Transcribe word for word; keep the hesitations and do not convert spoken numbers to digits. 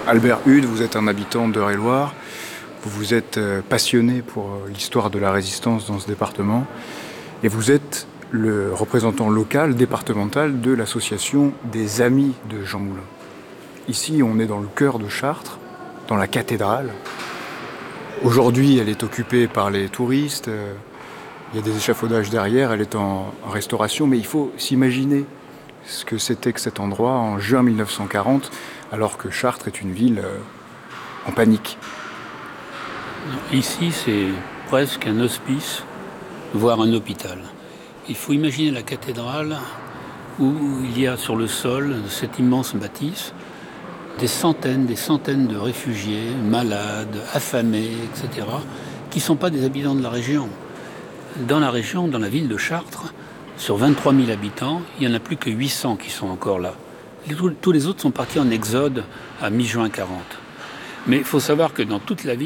Albert Hude, vous êtes un habitant d'Eure-et-Loir. Vous vous êtes passionné pour l'histoire de la résistance dans ce département. Et vous êtes le représentant local, départemental, de l'association des Amis de Jean Moulin. Ici, on est dans le cœur de Chartres, dans la cathédrale. Aujourd'hui, elle est occupée par les touristes. Il y a des échafaudages derrière, elle est en restauration. Mais il faut s'imaginer ce que c'était que cet endroit en juin mille neuf cent quarante, alors que Chartres est une ville en panique. Ici, c'est presque un hospice, voire un hôpital. Il faut imaginer la cathédrale où il y a sur le sol de cette immense bâtisse des centaines, des centaines de réfugiés, malades, affamés, et cetera, qui ne sont pas des habitants de la région. Dans la région, dans la ville de Chartres, sur vingt-trois mille habitants, il n'y en a plus que huit cents qui sont encore là. Tous les autres sont partis en exode à mi-juin quarante. Mais il faut savoir que dans toute la ville,